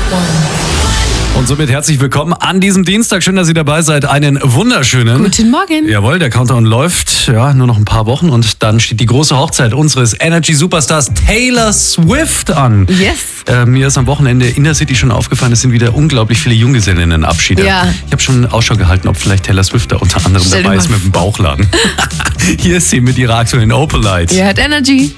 Und somit herzlich willkommen an diesem Dienstag. Schön, dass ihr dabei seid. Einen wunderschönen... Guten Morgen. Jawohl, der Countdown läuft. Ja, nur noch ein paar Wochen und dann steht die große Hochzeit unseres Energy-Superstars Taylor Swift an. Yes. Mir ist am Wochenende in der City schon aufgefallen, es sind wieder unglaublich viele Junggesellinnenabschiede. Ja. Ich habe schon Ausschau gehalten, ob vielleicht Taylor Swift da unter anderem dabei ist mit dem Bauchladen. Hier ist sie mit ihrer aktuellen Opalite. Ihr hört Energy.